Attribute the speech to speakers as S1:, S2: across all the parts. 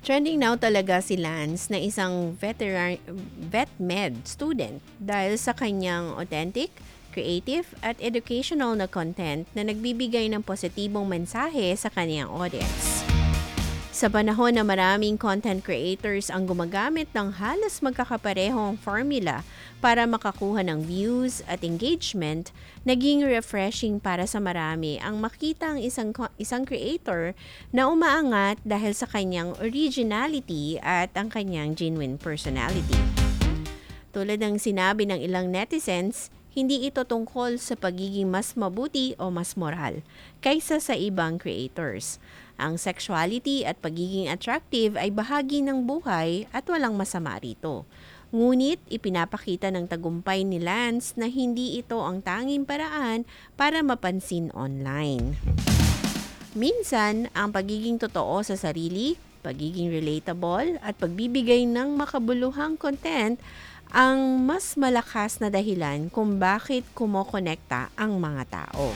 S1: Trending now talaga si Lance na isang vet med student dahil sa kanyang authentic, creative at educational na content na nagbibigay ng positibong mensahe sa kanyang audience. Sa panahon na maraming content creators ang gumagamit ng halos magkakaparehong formula para makakuha ng views at engagement, naging refreshing para sa marami ang makita ang isang creator na umaangat dahil sa kanyang originality at ang kanyang genuine personality. Tulad ng sinabi ng ilang netizens, hindi ito tungkol sa pagiging mas mabuti o mas moral kaysa sa ibang creators. Ang sexuality at pagiging attractive ay bahagi ng buhay at walang masama rito. Ngunit ipinapakita ng tagumpay ni Lance na hindi ito ang tanging paraan para mapansin online. Minsan, ang pagiging totoo sa sarili, pagiging relatable at pagbibigay ng makabuluhang content ang mas malakas na dahilan kung bakit kumokonekta ang mga tao.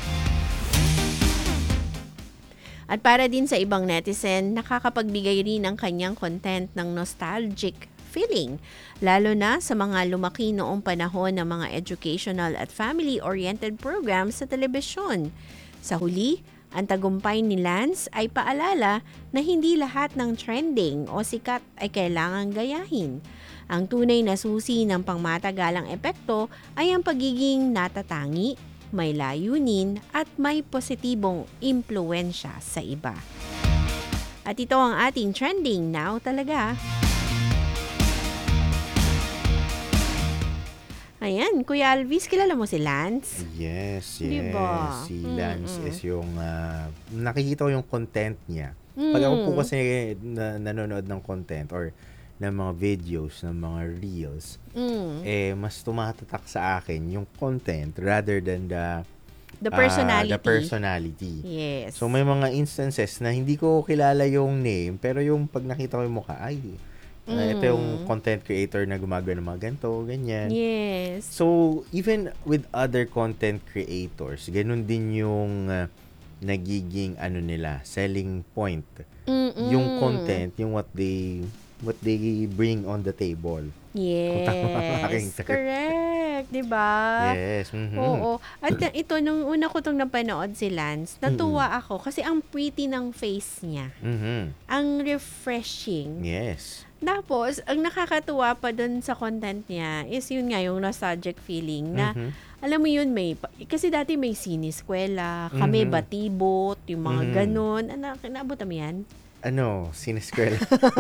S1: At para din sa ibang netizen, nakakapagbigay rin ang kanyang content ng nostalgic feeling, lalo na sa mga lumaki noong panahon ng mga educational at family-oriented programs sa telebisyon. Sa huli, ang tagumpay ni Lance ay paalala na hindi lahat ng trending o sikat ay kailangang gayahin. Ang tunay na susi ng pangmatagalang epekto ay ang pagiging natatangi, may layunin at may positibong impluwensya sa iba. At ito ang ating trending now talaga. Ayan, Kuya Alvis, kilala mo si Lance?
S2: Yes.
S1: Diba?
S2: Si Lance is yung, nakikita ko yung content niya. Pag ako po kasi nanonood ng content or ng mga videos, ng mga reels, mas tumatatak sa akin yung content rather than
S1: the personality.
S2: The personality.
S1: Yes.
S2: So, may mga instances na hindi ko kilala yung name, pero yung pag nakita ko yung mukha, ito yung content creator na gumagawa ng mga ganito, ganyan.
S1: Yes.
S2: So, even with other content creators, ganun din yung nagiging selling point. Yung content, yung what they bring on the table.
S1: Yes.
S2: Kung tama ang aking term.
S1: Correct. Diba?
S2: Yes.
S1: Oo. At ito, nung una ko itong napanood si Lance, natuwa ako kasi ang pretty ng face niya. Ang refreshing.
S2: Yes.
S1: Tapos, ang nakakatuwa pa dun sa content niya is yun nga, yung nostalgic feeling na, alam mo yun, kasi dati may siniskwela, kami batibot, yung mga ganun. Naabot mo yan?
S2: Siniskwela.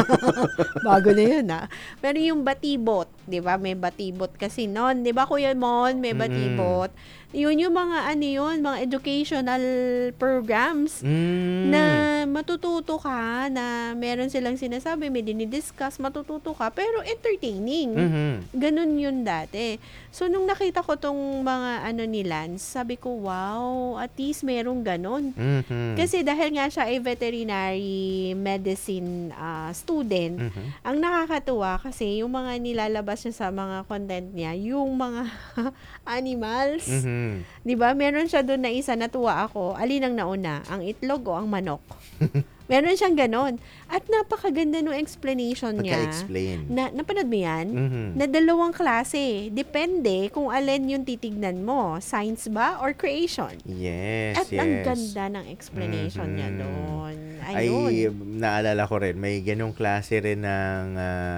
S1: Bago na yun, Pero yung batibot, di ba? May batibot kasi noon. Di ba, Kuya Mon? May batibot. Yun yung mga, mga educational programs na matututo ka, na meron silang sinasabi, may dinidiscuss, matututo ka, pero entertaining. Ganun yun dati. So, nung nakita ko tong mga ni Lance, sabi ko, wow, at least merong ganun. Kasi dahil nga siya ay veterinary medicine student, ang nakakatuwa kasi yung mga nilalabas niya sa mga content niya, yung mga animals. 'Di ba? Meron siya doon na isa, natuwa ako. Alin ang nauna, ang itlog o ang manok? Meron siyang ganon. At napakaganda ng explanation niya.
S2: Pagka-explain.
S1: Napanood mo yan? Na dalawang klase. Depende kung alin yung titignan mo. Science ba or creation?
S2: Yes,
S1: At ang ganda ng explanation niya doon. Ayun.
S2: Ay, naalala ko rin, may ganong klase rin ng,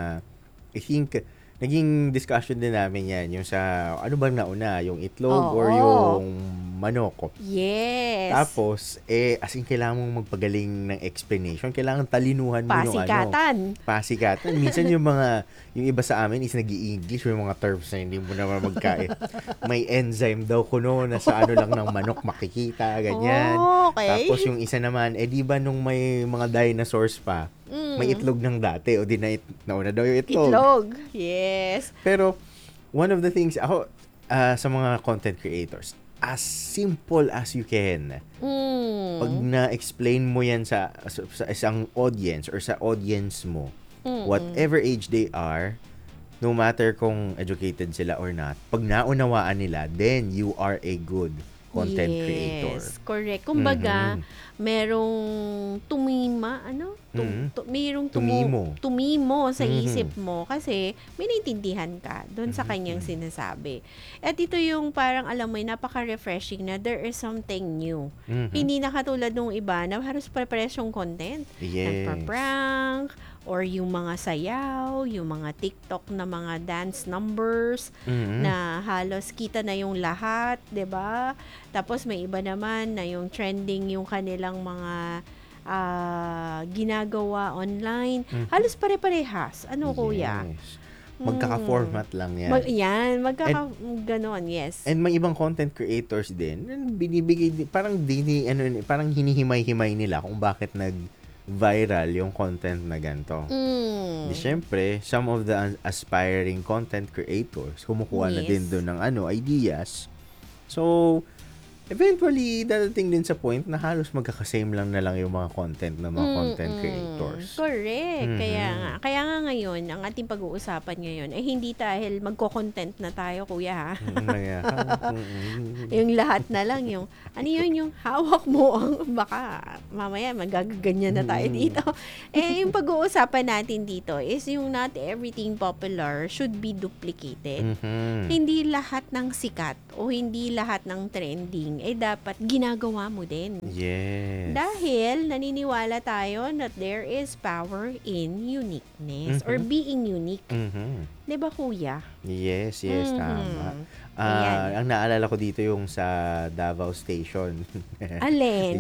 S2: I think, naging discussion din namin yan, yung sa, ano bang nauna, yung itlog or yung manok.
S1: Yes.
S2: Tapos, as in, kailangan mong magpagaling ng explanation. Kailangan talinuhan mo
S1: Pasikatan.
S2: Pasikatan. Minsan yung iba sa amin is nag-i-English, yung mga terms na hindi mo naman magkain. May enzyme daw kuno na sa lang ng manok makikita, ganyan.
S1: Okay.
S2: Tapos yung isa naman, di ba nung may mga dinosaurs pa, may itlog ng dati, o di nauna daw yung itlog.
S1: Itlog. Yes.
S2: Pero, one of the things, ako, sa mga content creators, as simple as you can. Pag na-explain mo yan sa isang audience or sa audience mo, whatever age they are, no matter kung educated sila or not, pag naunawaan nila, then you are a good content creator.
S1: Yes, correct. Kumbaga, merong tumima, merong tumimo sa isip mo kasi may naintindihan ka doon sa kanyang sinasabi. At ito yung parang, alam mo, napaka-refreshing na there is something new. Hindi na katulad nung iba na halos pare-pares yung content.
S2: Yes.
S1: Nagpa-prank, or yung mga sayaw, yung mga TikTok na mga dance numbers na halos kita na yung lahat, 'di ba? Tapos may iba naman na yung trending yung kanilang mga ginagawa online. Halos pare-parehas. Ano, kuya?
S2: Yes. Magkaka-format lang yan.
S1: Ganon, yes.
S2: And may ibang content creators din, binibigay, parang parang hinihimay-himay nila kung bakit viral yung content na ganito. Di syempre, some of the aspiring content creators kumukuha na din doon ng ideas. So, eventually, dadating din sa point na halos magkakasame lang na lang yung mga content ng mga content creators.
S1: Correct. Kaya nga ngayon, ang ating pag-uusapan ngayon ay hindi dahil magko-content na tayo, kuya, ha? Yung lahat na lang, yung hawak mo ang baka mamaya magaganyan na tayo dito. Yung pag-uusapan natin dito is yung not everything popular should be duplicated. Hindi lahat ng sikat o hindi lahat ng trending ay dapat ginagawa mo din.
S2: Yes.
S1: Dahil naniniwala tayo that there is power in uniqueness or being unique. 'Di ba, kuya?
S2: Yes, tama. Ang naalala ko dito yung sa Davao Station.
S1: Alin?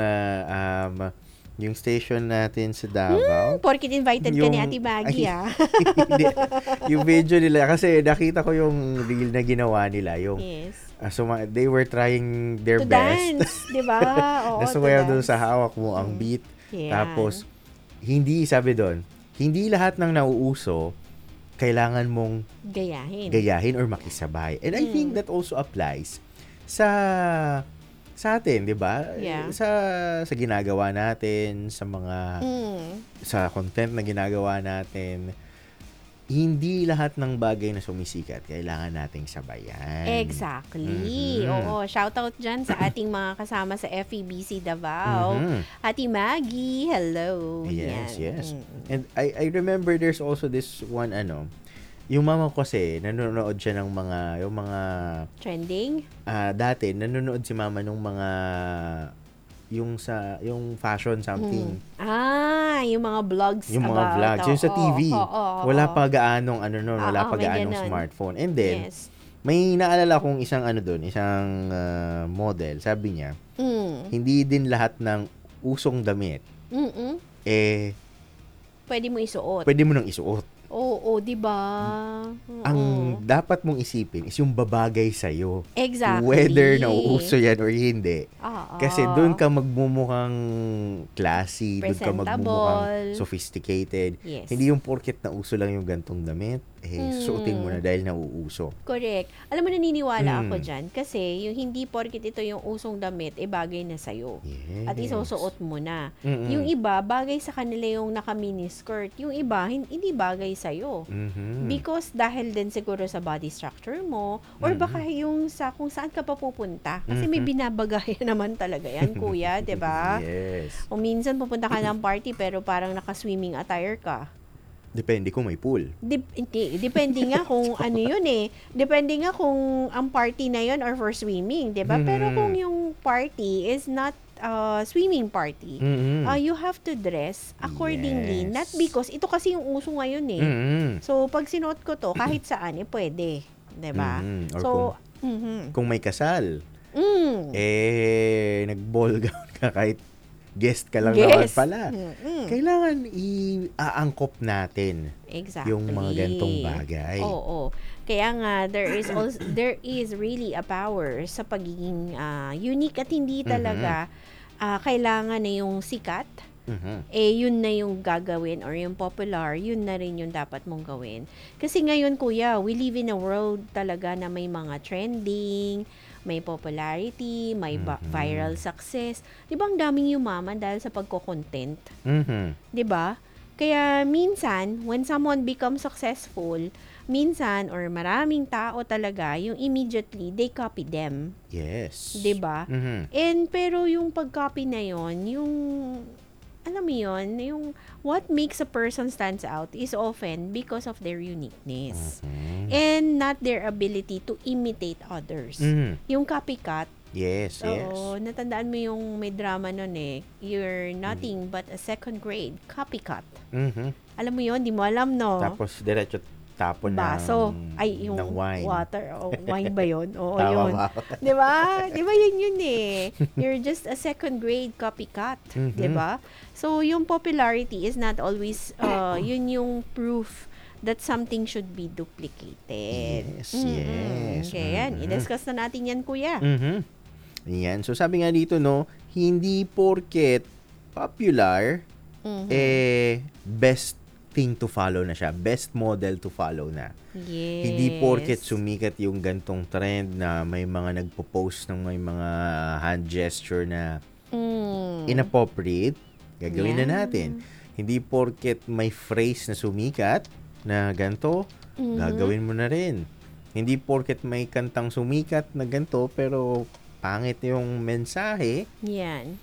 S2: Yung station natin sa Davao.
S1: Porkit invited ka ni Ate Maggie,
S2: Hindi. Yung video nila, kasi nakita ko yung reel na ginawa nila. Yung, so they were trying their
S1: to
S2: best.
S1: Dance, di ba? Oo,
S2: nasuwayaw doon sa hawak mo ang beat. Tapos, sabi doon, hindi lahat ng nauuso, kailangan mong gayahin or makisabay. And I think that also applies sa atin, 'di ba?
S1: Yeah.
S2: Sa ginagawa natin, sa mga sa content na ginagawa natin, hindi lahat ng bagay na sumisikat kailangan nating sabayan.
S1: Exactly. Oo, shout out diyan sa ating mga kasama sa FEBC Davao. Ate Maggie, hello.
S2: Yes. And I remember there's also this one yung mama ko kasi, nanonood siya ng yung mga
S1: trending?
S2: Dati, nanonood si mama nung mga, yung fashion something.
S1: Yung mga vlogs
S2: yung mga vlogs. Yung sa TV. Wala pa gaanong, wala pa gaanong smartphone. And then, may naalala kong isang isang model, sabi niya, hindi din lahat ng usong damit,
S1: pwede mo isuot.
S2: Pwede mo nang isuot.
S1: Oo, di ba?
S2: Ang dapat mong isipin is yung babagay sa'yo.
S1: Exactly.
S2: Whether nauuso yan or hindi. Kasi doon ka magmumukhang classy, doon ka magmumukhang sophisticated.
S1: Yes.
S2: Hindi yung porket nauso lang yung gantong damit, suotin mo na dahil nauuso.
S1: Correct. Alam mo, naniniwala ako dyan. Kasi yung hindi porket ito yung usong damit, bagay na sa'yo.
S2: Yes.
S1: At isusuot mo na. Yung iba, bagay sa kanila yung naka-miniskirt. Yung iba, hindi bagay sa'yo. Because dahil din siguro sa body structure mo, or baka yung kung saan ka pa pupunta. Kasi may binabagayan naman talaga yan, kuya, diba?
S2: Yes.
S1: O minsan pupunta ka ng party pero parang naka-swimming attire ka.
S2: Depende kung may pool.
S1: Depende nga kung ano yun Depende nga kung ang party na yun or for swimming, diba? Pero kung yung party is not swimming party, you have to dress accordingly.
S2: Yes.
S1: Not because, ito kasi yung uso ngayon So, pag sinuot ko to, kahit saan, pwede. Diba?
S2: Or kung may kasal, nag-ball gown ka kahit guest ka lang naman pala. Kailangan i-aangkop natin yung mga gantong bagay.
S1: Oo. Kaya nga, there is really a power sa pagiging unique at hindi talaga kailangan na yung sikat. Yun na yung gagawin or yung popular, yun na rin yung dapat mong gawin. Kasi ngayon, kuya, we live in a world talaga na may mga trending, may popularity, may viral success. Di ba ang daming yumaman dahil sa pagko-content? Di ba? Kaya minsan, when someone becomes successful, minsan or maraming tao talaga, yung immediately, they copy them.
S2: Yes.
S1: 'Di ba?
S2: Mhm.
S1: And pero yung pag-copy na yon, yung alam mo yon, yung what makes a person stands out is often because of their uniqueness
S2: Mhm.
S1: and not their ability to imitate others.
S2: Mhm.
S1: Yung copycat,
S2: Yes, yes.
S1: oo, natandaan mo yung may drama nun eh, you're nothing but a second grade copycat.
S2: Mhm.
S1: Alam mo yon, di mo alam, no?
S2: Tapos diretso tapon
S1: Baso. Ay, yung
S2: ng wine.
S1: water. O, wine ba yun? Oo,
S2: Tama
S1: yun.
S2: ba?
S1: Di ba? Di ba yun eh? You're just a second grade copycat. Di
S2: Mhm.
S1: ba? So, yung popularity is not always, yun yung proof that something should be duplicated.
S2: Yes, yes.
S1: Okay, yan. I-discuss na natin yan, kuya.
S2: Mhm. Yan. So sabi nga dito, no, hindi porket popular, best thing to follow na siya. Best model to follow na.
S1: Yes.
S2: Hindi porket sumikat yung gantong trend na may mga nagpo-post ng may mga hand gesture na inappropriate, gagawin na natin. Hindi porket may phrase na sumikat na ganto, gagawin mo na rin. Hindi porket may kantang sumikat na ganto pero pangit yung mensahe,
S1: Yan.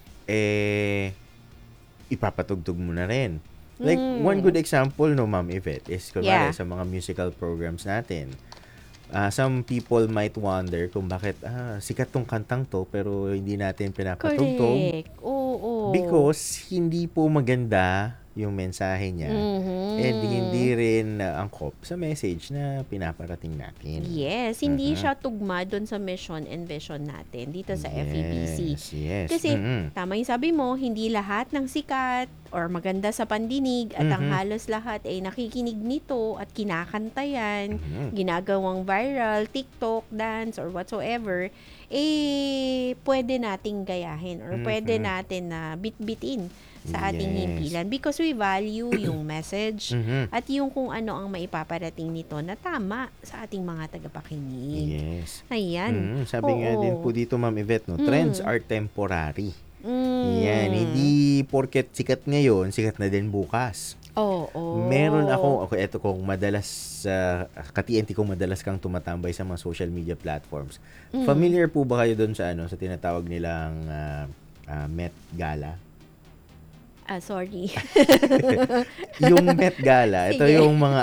S2: ipapatugtog mo na rin. Like, one good example, no, Ma'am Yvette, is kunwari sa mga musical programs natin. Some people might wonder kung bakit sikat tong kantang to pero hindi natin pinapatugtog.
S1: Correct. Oo.
S2: Because hindi po maganda yung mensahe niya. And hindi rin angkop sa message na pinaparating natin.
S1: Yes, hindi siya tugma doon sa mission and vision natin dito sa FEBC.
S2: Yes.
S1: Kasi, tama yung sabi mo, hindi lahat ng sikat or maganda sa pandinig at ang halos lahat ay nakikinig nito at kinakanta yan, ginagawang viral, TikTok, dance, or whatsoever, pwede nating gayahin or pwede natin na bitbitin sa ating himpilan because we value yung message at yung kung ano ang maipaparating nito na tama sa ating mga tagapakinig.
S2: Yes.
S1: Ayan.
S2: Sabi nga din po dito, Ma'am Yvette, no, trends are temporary. Yan, hindi porket sikat ngayon, sikat na din bukas. Meron ako, eto kung madalas, ka-TNT kung madalas kang tumatambay sa mga social media platforms. Familiar po ba kayo doon sa sa tinatawag nilang Met Gala?
S1: Sorry.
S2: Yung Met Gala, ito
S1: Sige.
S2: yung mga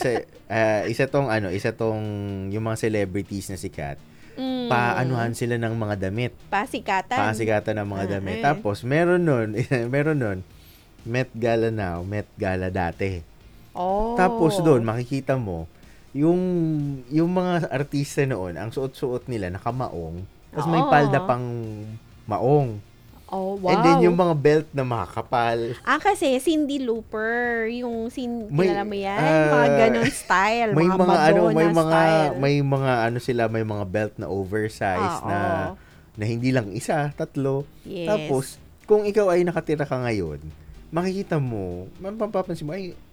S2: isa tong yung mga celebrities na sikat. Paanuhan sila ng mga damit. Pasikatan ng mga damit. Tapos meron nun, Met Gala now, Met Gala dati. Tapos doon makikita mo yung mga artista noon, ang suot-suot nila nakamaong, tapos may palda pang maong.
S1: Oh, wow.
S2: And then yung mga belt na makakapal.
S1: Kasi Cyndi Lauper, yung kilala mo yan?
S2: Ah,
S1: mga ganon style,
S2: may
S1: mga
S2: mga
S1: Madonna style.
S2: may mga belt na oversize na hindi lang isa, tatlo.
S1: Yes.
S2: Tapos kung ikaw ay nakatira ka ngayon, makikita mo, mapapansin mo ay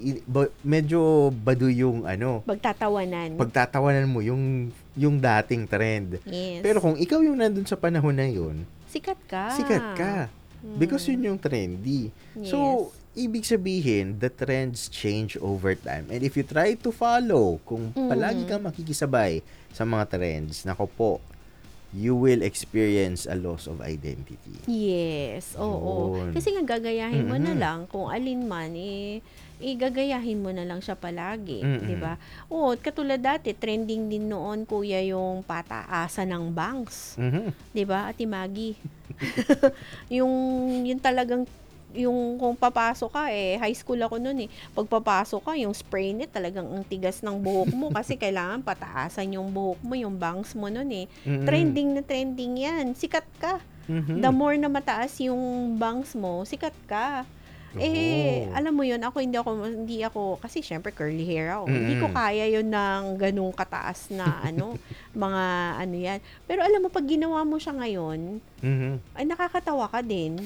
S2: medyo bado yung pagtatawanan mo yung dating trend.
S1: Yes.
S2: Pero kung ikaw yung nandun sa panahon na yun,
S1: sikat ka.
S2: Because yun yung trendy.
S1: Yes.
S2: So, ibig sabihin, the trends change over time. And if you try to follow, kung palagi kang makikisabay sa mga trends, nako po, you will experience a loss of identity.
S1: Yes, oo.
S2: Yun.
S1: Kasi nga gagayahin mo na lang kung alin man, gagayahin mo na lang siya palagi, 'di ba? Katulad dati, trending din noon, kuya, yung pataasan ng banks. 'Di ba? Ate Maggie. yung talagang yung kung papasok ka high school ako noon pag papasok ka, yung spray net talagang ang tigas ng buhok mo kasi kailangan pataasan yung buhok mo, yung bangs mo noon Trending na trending yan. Sikat ka. The more na mataas yung bangs mo, sikat ka. Alam mo yun, hindi ako, kasi syempre curly hair ako. Hindi ko kaya yun ng ganung kataas na mga yan. Pero alam mo, pag ginawa mo siya ngayon, ay nakakatawa ka din.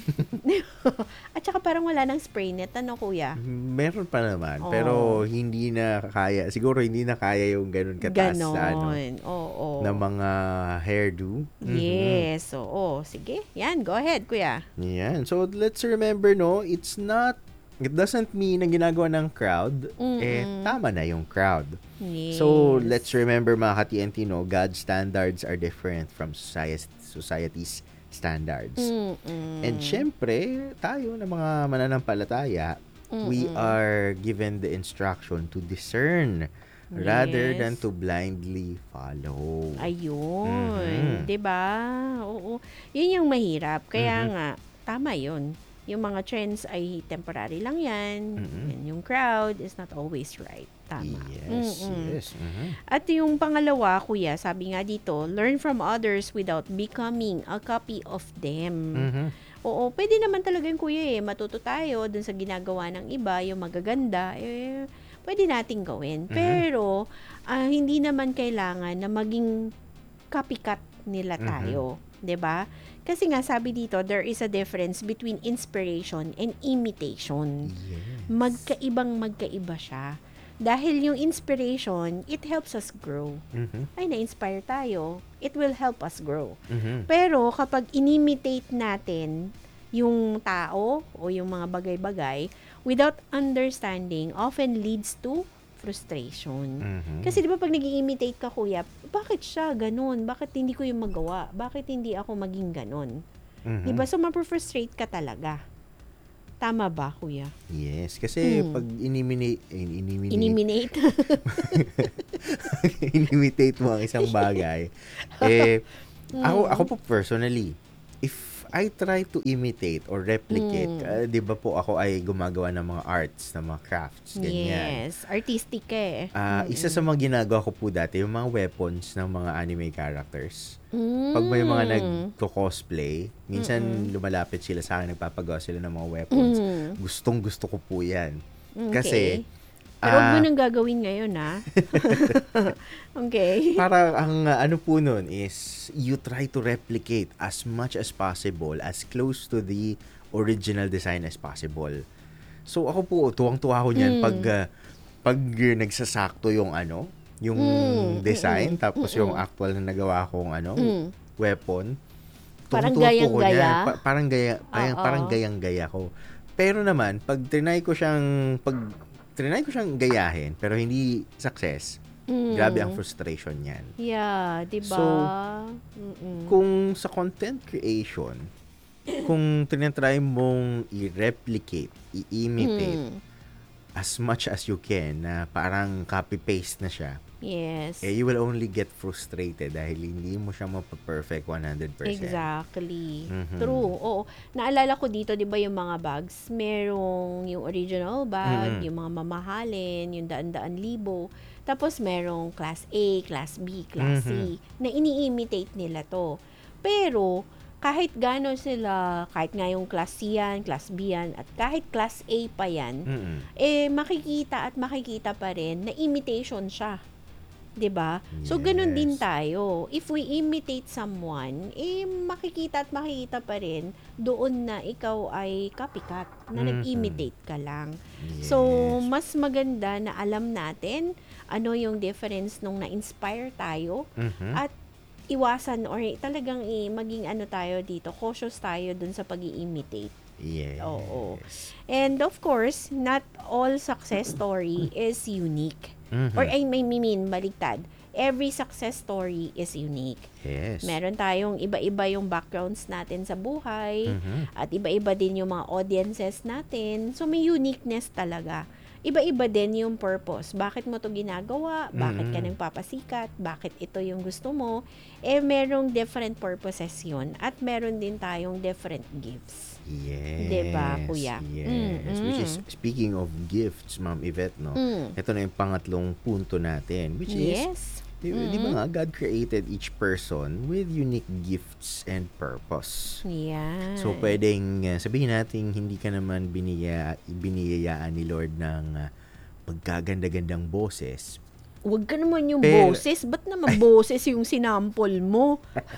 S1: At saka parang wala nang spray net, kuya?
S2: Meron pa naman, pero hindi na kaya. Siguro hindi na kaya yung ganun kataas na mga hairdo.
S1: Yes, oo. Sige, yan, go ahead, kuya.
S2: Yan. So, let's remember, no, it's not it doesn't mean na ginagawa ng crowd, tama na yung crowd.
S1: Yes.
S2: So, let's remember mga ka-TNT, no, God's standards are different from society's standards. And syempre, tayo na mga mananampalataya, we are given the instruction to discern rather than to blindly follow.
S1: Ayun. 'Di ba? Oo. Yun yung mahirap. Kaya nga, tama yun. Yung mga trends ay temporary lang yan. And yung crowd is not always right. Tama.
S2: Yes.
S1: At yung pangalawa, kuya, sabi nga dito, learn from others without becoming a copy of them. Oo, pwede naman talaga yung kuya matuto tayo dun sa ginagawa ng iba, yung magaganda, pwede nating gawin. Pero, hindi naman kailangan na maging copycat nila tayo. 'Di ba? Kasi nga, sabi dito, there is a difference between inspiration and imitation.
S2: Yes.
S1: Magkaiba siya. Dahil yung inspiration, it helps us grow. Ay, na-inspire tayo. It will help us grow. Pero kapag inimitate natin yung tao o yung mga bagay-bagay, without understanding, often leads to frustration. Kasi di ba pag nag-imitate ka, kuya, bakit siya ganun? Bakit hindi ko yung magawa? Bakit hindi ako maging ganun? Di ba? So, mapufrustrate ka talaga. Tama ba, kuya?
S2: Yes, kasi pag iniminate inimitate mo ang isang bagay, ako po personally, if I try to imitate or replicate, di ba po ako ay gumagawa ng mga arts, ng mga crafts, ganyan.
S1: Yes, artistic ka
S2: Isa sa mga ginagawa ko po dati, yung mga weapons ng mga anime characters. Pag may mga nagko-cosplay, minsan lumalapit sila sa akin, nagpapagawa sila ng mga weapons. Gustong-gusto ko po yan. Kasi,
S1: pero huwag mo nang gagawin ngayon, ha? Okay.
S2: Para ang ano po nun is, you try to replicate as much as possible, as close to the original design as possible. So, ako po, tuwang-tuwa ko niyan pag nagsasakto yung yung design, tapos yung actual na nagawa kong weapon.
S1: Parang
S2: Tuwang-tuwa po ko
S1: gayang-gaya?
S2: niyan. Parang gayang-gaya ko. Pero naman, pag trinay ko siyang gayahin, pero hindi success, grabe ang frustration niyan.
S1: Yeah, diba?
S2: So, kung sa content creation, kung tinatry mong i-replicate, i-imitate, as much as you can, na parang copy-paste na siya,
S1: yes.
S2: you will only get frustrated dahil hindi mo siya mapaperfect 100%.
S1: Exactly. True. Oo. Naalala ko dito, di ba yung mga bags, merong yung original bag, yung mga mamahalin, yung daan-daan libo. Tapos merong class A, class B, class C, na ini-imitate nila to. Pero, kahit gano'n sila, kahit nga yung class C yan, class B yan, at kahit class A pa yan, makikita pa rin na imitation siya. 'Di ba? So, ganun din tayo. If we imitate someone, makikita pa rin doon na ikaw ay copycat, na nag-imitate ka lang.
S2: Yes.
S1: So, mas maganda na alam natin ano yung difference nung na-inspire tayo at iwasan or talagang maging tayo dito, cautious tayo dun sa pag-i-imitate.
S2: Yes.
S1: Oo. And of course, not all success story is unique. Or I mean, baligtad. Every success story is unique.
S2: Yes.
S1: Meron tayong iba-iba yung backgrounds natin sa buhay at iba-iba din yung mga audiences natin. So, may uniqueness talaga. Iba-iba din yung purpose. Bakit mo to ginagawa? Bakit ka nagpapasikat? Bakit ito yung gusto mo? Merong different purposes yun. At meron din tayong different gifts.
S2: Yes.
S1: Diba, kuya?
S2: Yes. Which is, speaking of gifts, Ma'am Yvette, no? Ito na yung pangatlong punto natin. Which is, di ba nga, God created each person with unique gifts and purpose.
S1: Yeah.
S2: So, pwedeng sabihin natin, hindi ka naman biniyayaan ni Lord ng pagkaganda-gandang boses.
S1: Huwag ka naman yung boses. Ba't naman boses yung sinample mo?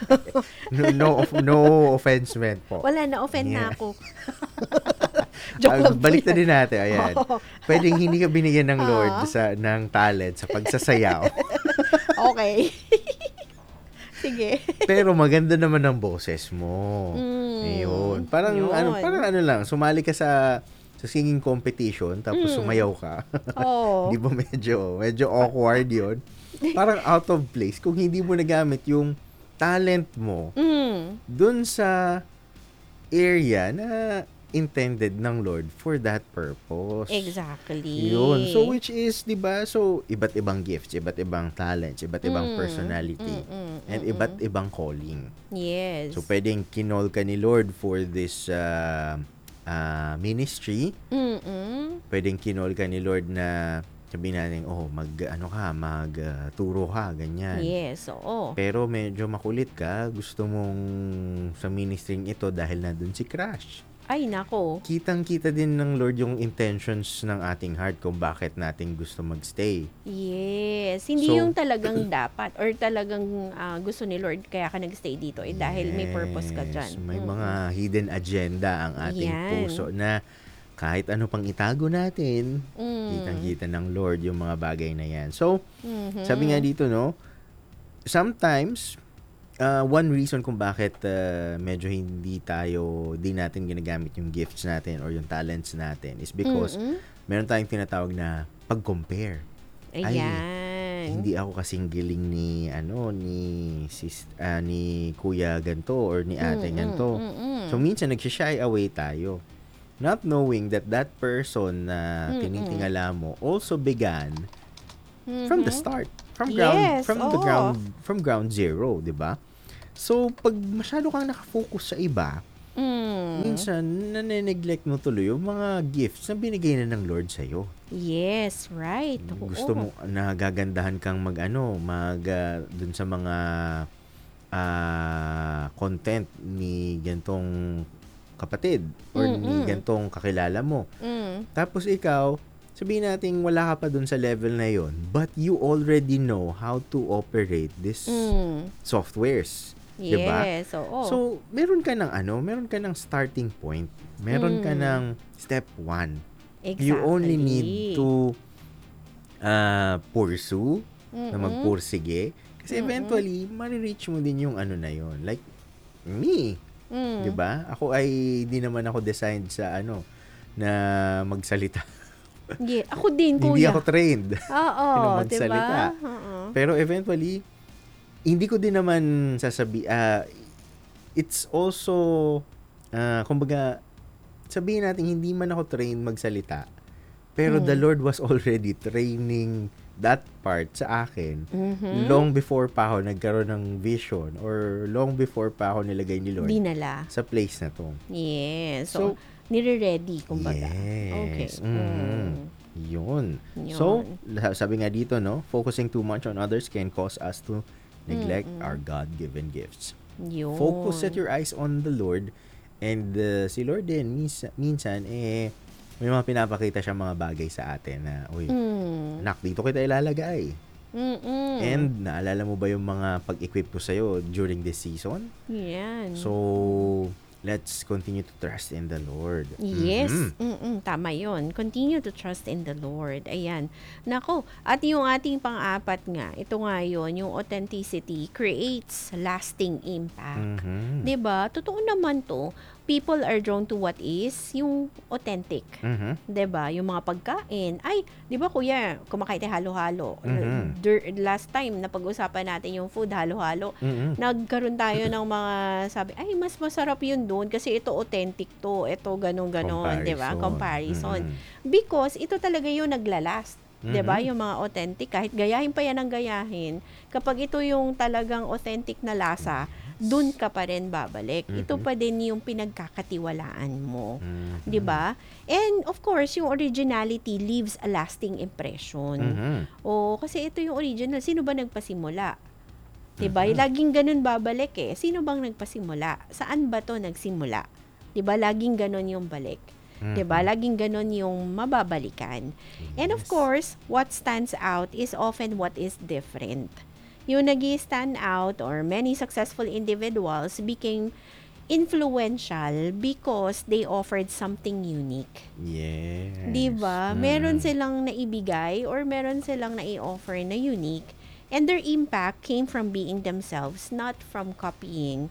S2: No offense meant po.
S1: Wala na, offend na ako. Joke lang.
S2: Balik na din natin. Ayan. Pwedeng hindi ka binigyan ng Lord ng talent sa pagsasayaw.
S1: Okay. Sige.
S2: Pero maganda naman ang boses mo. Ayun. Parang
S1: Yun.
S2: parang lang, sumali ka sa sa singing competition, tapos sumayaw ka.
S1: Oh.
S2: Di ba medyo awkward yun? Parang out of place kung hindi mo nagamit yung talent mo dun sa area na intended ng Lord for that purpose.
S1: Exactly.
S2: Yun. So, which is, di ba, so, iba't ibang gifts, iba't ibang talents, iba't ibang personality, and iba't ibang calling.
S1: Yes.
S2: So, pwedeng kinol ka ni Lord for this ministry. Pwedeng kinol ka ni Lord na sabihin natin, magturo ka, ganyan.
S1: Yes, oo.
S2: Pero medyo makulit ka, gusto mong sa ministry ito dahil na dun si Crush.
S1: Ay, nako.
S2: Kitang-kita din ng Lord yung intentions ng ating heart kung bakit natin gusto magstay.
S1: Yes. Hindi
S2: So,
S1: yung talagang dapat or talagang gusto ni Lord kaya ka nagstay dito dahil may purpose ka dyan.
S2: May mga hidden agenda ang ating
S1: Yan.
S2: puso na kahit ano pang itago natin, kitang-kita ng Lord yung mga bagay na yan. So, sabi nga dito, no, sometimes, one reason kung bakit medyo di natin ginagamit yung gifts natin or yung talents natin is because meron tayong tinatawag na pag-compare.
S1: Ayan.
S2: Hindi ako kasing giling ni kuya ganto or ni ate ganto. So minsan nagsishy away tayo. Not knowing that person na tinitingala mo also began from the start. From ground zero, 'di ba? So pag masyado kang nakafocus sa iba, minsan nane-neglect mo tuloy yung mga gifts na binigay na ng Lord sa iyo.
S1: Yes, right.
S2: Gusto mo nagagandahan kang dun sa mga content ni gantong kapatid or ni gantong kakilala mo. Tapos ikaw, sabihin natin wala ka pa dun sa level na yon, but you already know how to operate this softwares. Diba?
S1: Yes, oo.
S2: So, meron ka ng starting point. Meron ka ng step 1.
S1: Exactly.
S2: You only need to pursue, na magpursige. Kasi eventually, marireach mo din yung na yon. Like, me. Diba? Ako ay, di naman ako designed sa na magsalita.
S1: Yeah, ako din, kuya.
S2: Hindi ako trained.
S1: Oo,
S2: na magsalita.
S1: Diba?
S2: Pero eventually, hindi ko din naman it's also, kumbaga, sabihin natin, hindi man ako trained magsalita, pero the Lord was already training that part sa akin long before pa ako nagkaroon ng vision or long before pa ako nilagay ni Lord
S1: Dinala.
S2: sa place na to.
S1: Yes. So nire-ready, kumbaga.
S2: Yes.
S1: Okay.
S2: Yun. So, sabi nga dito, no, focusing too much on others can cause us to neglect our God-given gifts.
S1: Yun.
S2: Focus, set your eyes on the Lord, and si Lord din minsan may mga pinapakita siya mga bagay sa atin na anak, dito kita ilalagay. And naalala mo ba yung mga pag-equip ko sa'yo during this season?
S1: Yan.
S2: So, let's continue to trust in the Lord.
S1: Yes. Tama yun. Continue to trust in the Lord. Ayan. Nako. At yung ating pang-apat nga, ito nga yun, yung authenticity creates lasting impact. Diba? Totoo naman to. People are drawn to what is yung authentic. Diba? Yung mga pagkain. Ay, diba kuya, kumakain tayo halo-halo. Last time, napag-usapan natin yung food halo-halo. Nagkaroon tayo ng mga sabi, ay, mas masarap yun doon kasi ito authentic to. Ito, ganon-ganon. Diba? Comparison. Because ito talaga yung naglalast. Diba? Yung mga authentic. Kahit gayahin pa yan ng gayahin, kapag ito yung talagang authentic na lasa, dun ka pa rin babalik. Ito pa din yung pinagkakatiwalaan mo. 'Di ba? And of course, yung originality leaves a lasting impression. Kasi ito yung original. Sino ba nagpasimula? 'Di ba? Laging ganun babalik eh. Sino bang nagpasimula? Saan ba 'to nagsimula? 'Di ba? Laging ganun yung balik. 'Di ba? Laging ganun yung mababalikan. And of course, what stands out is often what is different. Yung nag-stand out or many successful individuals became influential because they offered something unique.
S2: Yes.
S1: Diba? Meron silang naibigay or meron silang nai-offer na unique, and their impact came from being themselves, not from copying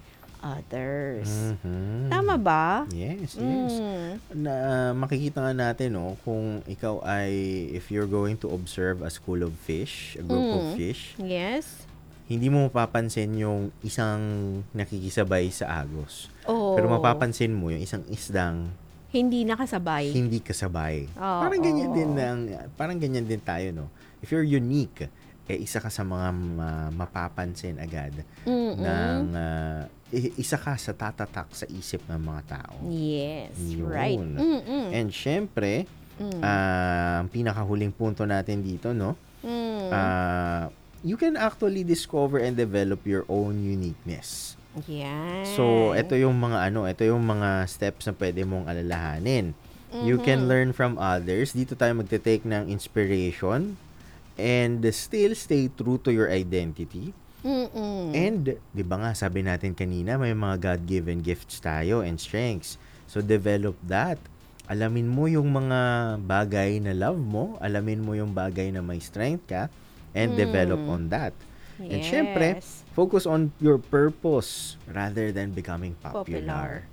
S1: others.
S2: Mhm.
S1: Tama ba?
S2: Yes.
S1: Mm.
S2: Na makikita nga natin, no, kung ikaw ay, if you're going to observe a school of fish, a group of fish,
S1: Yes.
S2: hindi mo mapapansin yung isang nakikisabay sa agos. Pero
S1: Oh,
S2: mapapansin mo yung isang isdang
S1: hindi nakasabay.
S2: hindi kasabay.
S1: Oo.
S2: Parang ganyan din tayo, no. If you're unique, isa ka sa mga mapapansin agad ng isa ka sa tatatak sa isip ng mga tao.
S1: Yes,
S2: Yun.
S1: right.
S2: And syempre, ang pinakahuling punto natin dito, no, you can actually discover and develop your own uniqueness.
S1: Yan.
S2: So, ito yung mga steps na pwede mong alalahanin. You can learn from others. Dito tayo magte-take ng inspiration and still stay true to your identity. And, di ba nga, sabi natin kanina, may mga God-given gifts tayo and strengths. So, develop that. Alamin mo yung mga bagay na love mo. Alamin mo yung bagay na may strength ka. And develop on that. And syempre, focus on your purpose rather than becoming popular.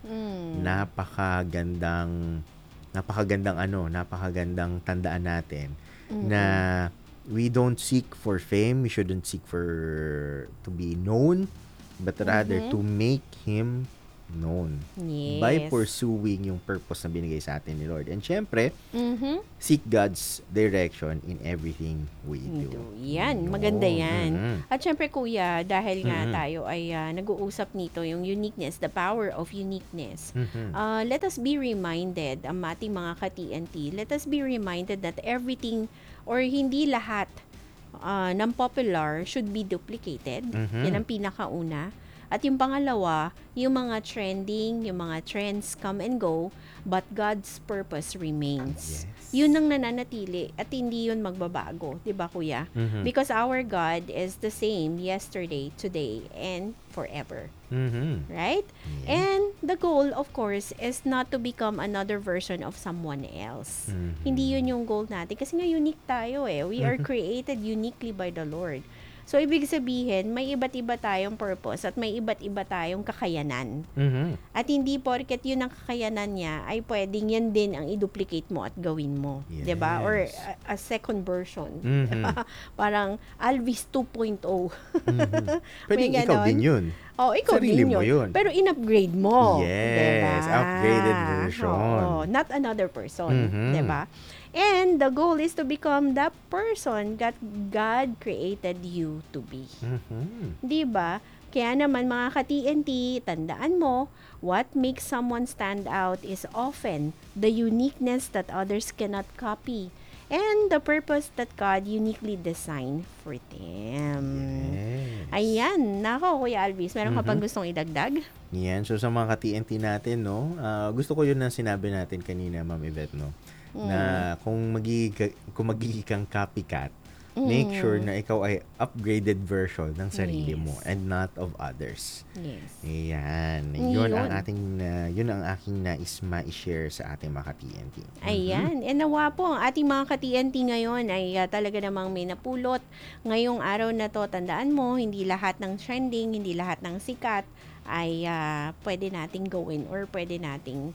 S2: Napakagandang tandaan natin na we don't seek for fame, we shouldn't seek for to be known, but rather to make Him known by pursuing yung purpose na binigay sa atin ni Lord. And syempre, seek God's direction in everything we do.
S1: Yan, maganda yan. At syempre kuya, dahil nga tayo ay nag-uusap nito, yung uniqueness, the power of uniqueness. Let us be reminded, ang ating mga ka-TNT, let us be reminded that everything or hindi lahat ng popular should be duplicated. Yan ang pinakauna. At yung pangalawa, yung mga trending, yung mga trends come and go, but God's purpose remains.
S2: Yes.
S1: Yun ang nananatili at hindi yun magbabago. Diba, kuya? Because our God is the same yesterday, today, and forever. Right?
S2: Yeah.
S1: And the goal, of course, is not to become another version of someone else. Hindi yun yung goal natin. Kasi nga unique tayo eh. We are created uniquely by the Lord. So, ibig sabihin, may iba't iba tayong purpose at may iba't iba tayong kakayanan. At hindi porket yun ang kakayanan niya, ay pwedeng yan din ang i-duplicate mo at gawin mo.
S2: Yes.
S1: Diba? Or a second version. Parang Alvis 2.0.
S2: Pwede
S1: May
S2: ikaw
S1: ganon.
S2: din yun.
S1: Oh, ikaw
S2: Sarili
S1: din
S2: mo yun.
S1: Pero in-upgrade mo.
S2: Yes,
S1: diba?
S2: upgraded version.
S1: Oo, not another person. Diba? And the goal is to become that person that God created you to be. Diba? Kaya naman mga ka-TNT, tandaan mo, what makes someone stand out is often the uniqueness that others cannot copy and the purpose that God uniquely designed for them.
S2: Yes.
S1: Ayan, nako Kuya Alvis, meron ka pang gustong idagdag?
S2: Yan. So, sa mga ka-TNT natin, no, gusto ko yun na sinabi natin kanina, Ma'am Yvette, no, na kung magiging kang copycat, make sure na ikaw ay upgraded version ng sarili mo and not of others.
S1: Yes.
S2: Ayan. Yun ang aking nais ma-share sa ating mga ka-TNT.
S1: Ayan. And nawa po, ang ating mga ka-TNT ngayon ay talaga namang may napulot. Ngayong araw na to, tandaan mo, hindi lahat ng trending, hindi lahat ng sikat ay pwede nating gawin or pwede nating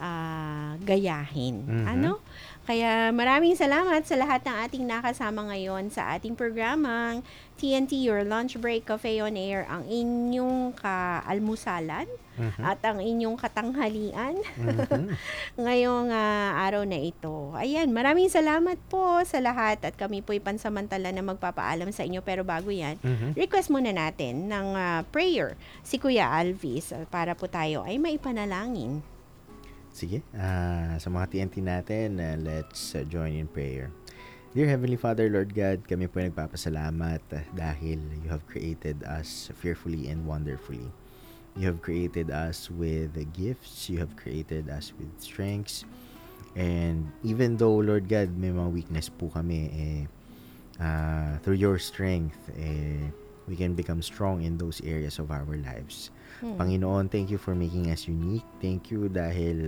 S1: gayahin. Ano? Kaya maraming salamat sa lahat ng ating nakasama ngayon sa ating programang TNT Your Lunch Break Cafe on Air, ang inyong kaalmusalan at ang inyong katanghalian ngayong araw na ito. Ayan, maraming salamat po sa lahat at kami po'y pansamantala na magpapaalam sa inyo. Pero bago yan, request muna natin ng prayer si Kuya Alvis para po tayo ay maipanalangin.
S2: Sige, sa mga TNT natin, let's join in prayer. Dear Heavenly Father, Lord God, kami po nagpapasalamat dahil you have created us fearfully and wonderfully. You have created us with gifts, you have created us with strengths, and even though, Lord God, may mga weakness po kami, through your strength, we can become strong in those areas of our lives. Panginoon, thank you for making us unique. Thank you dahil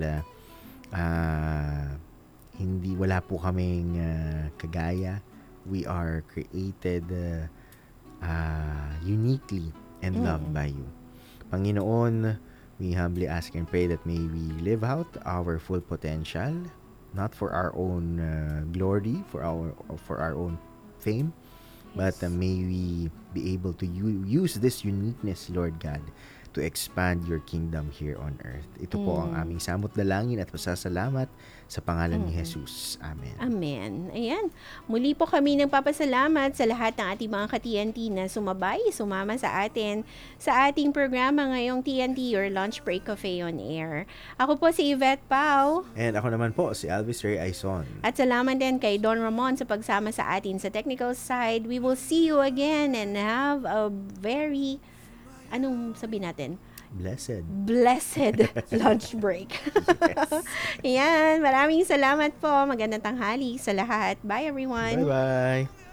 S2: wala po kaming kagaya. We are created uniquely and loved by you. Panginoon, we humbly ask and pray that may we live out our full potential, not for our own glory, for our own fame, but may we be able to use this uniqueness, Lord God, to expand your kingdom here on earth. Ito po ang aming samot dalangin at pasasalamat sa pangalan ni Jesus. Amen.
S1: Amen. Ayan. Muli po kami nagpapasalamat sa lahat ng ating mga ka-TNT na sumama sa atin sa ating programa ngayong TNT, Your Lunch Break Cafe on Air. Ako po si Yvette Pau.
S2: And ako naman po, si Alvis Ray Aizon.
S1: At salamat din kay Don Ramon sa pagsama sa atin sa technical side. We will see you again and have a very, anong sabihin natin?
S2: Blessed
S1: lunch break. Yes. Yan. Maraming salamat po. Magandang tanghali sa lahat. Bye everyone.
S2: Bye-bye.